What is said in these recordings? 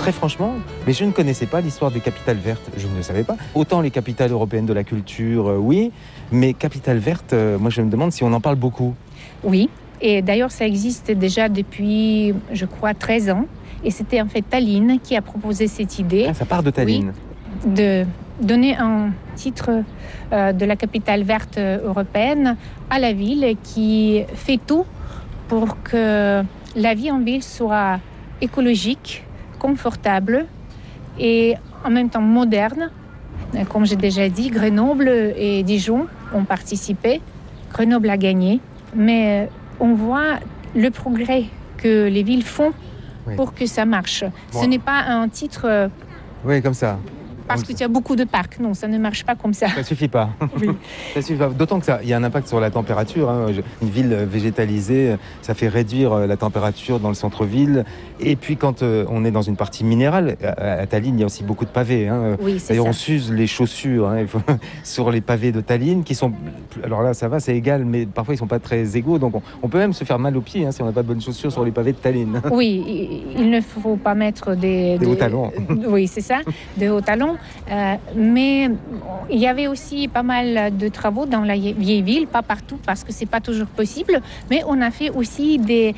très franchement, mais je ne connaissais pas l'histoire des capitales vertes. Je ne le savais pas. Autant les capitales européennes de la culture, oui, mais capitales vertes, moi je me demande si on en parle beaucoup. Oui, et d'ailleurs ça existe déjà depuis, je crois, 13 ans. Et c'était en fait Tallinn qui a proposé cette idée. Ah, ça part de Tallinn. Oui, de donner un titre de la capitale verte européenne à la ville qui fait tout pour que la vie en ville soit écologique, confortable et en même temps moderne. Comme j'ai déjà dit, Grenoble et Dijon ont participé. Grenoble a gagné, mais on voit le progrès que les villes font pour que ça marche. Bon. Ce n'est pas un titre... Oui, comme ça. Parce que tu as beaucoup de parcs. Non, ça ne marche pas comme ça. Ça suffit pas. Oui. Ça suffit pas. D'autant que il y a un impact sur la température. Hein. Une ville végétalisée, ça fait réduire la température dans le centre-ville. Et puis quand on est dans une partie minérale, à Tallinn, il y a aussi beaucoup de pavés. Hein. Oui, c'est d'ailleurs, ça. on s'use les chaussures sur les pavés de Tallinn, qui sont... Alors là, ça va, c'est égal, mais parfois, ils sont pas très égaux. Donc, on peut même se faire mal aux pieds si on n'a pas de bonnes chaussures sur les pavés de Tallinn. Oui, il ne faut pas mettre des hauts talons. Oui, c'est ça, des hauts talons. Mais il y avait aussi pas mal de travaux dans la vieille ville, pas partout parce que c'est pas toujours possible, mais on a fait aussi des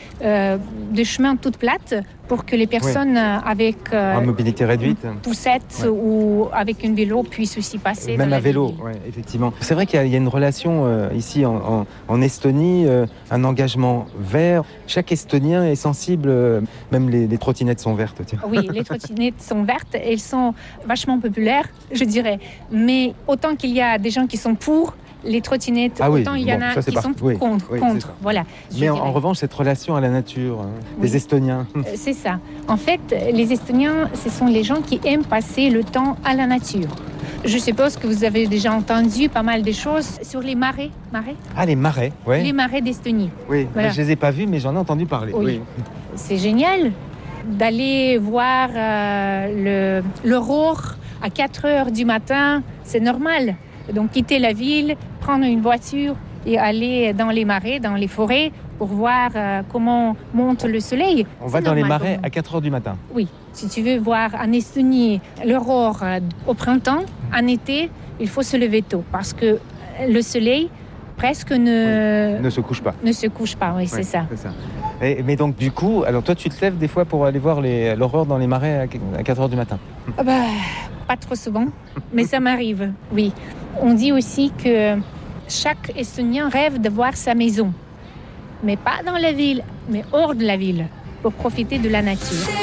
chemins toutes plates pour que les personnes avec en mobilité réduite, poussette ou avec une vélo puissent aussi passer. Même à vélo, ouais, effectivement. C'est vrai qu'il y a une relation ici en Estonie, un engagement vert. Chaque Estonien est sensible, même les trottinettes sont vertes. Tiens. Oui, les trottinettes sont vertes, elles sont vachement populaires, je dirais. Mais autant qu'il y a des gens qui sont pour les trottinettes, autant il y en a qui sont contre. Voilà, mais en revanche, cette relation à la nature, des Estoniens. C'est ça. En fait, les Estoniens, ce sont les gens qui aiment passer le temps à la nature. Je suppose que vous avez déjà entendu pas mal de choses sur les marais. Ah, les marais, oui. Les marais d'Estonie. Oui, voilà. Je ne les ai pas vus, mais j'en ai entendu parler. Oui. C'est génial d'aller voir l'aurore à 4 heures du matin, c'est normal. Donc quitter la ville, prendre une voiture et aller dans les marais, dans les forêts pour voir comment monte le soleil. On va dans les marais à 4 heures du matin. Oui. Si tu veux voir en Estonie l'aurore au printemps, en été, il faut se lever tôt parce que le soleil presque ne se couche pas. Ne se couche pas, oui, c'est ça. Mais donc du coup, alors toi tu te lèves des fois pour aller voir l'aurore dans les marais à 4 heures du matin? Pas trop souvent, mais ça m'arrive, oui. On dit aussi que chaque Estonien rêve de voir sa maison, mais pas dans la ville, mais hors de la ville, pour profiter de la nature.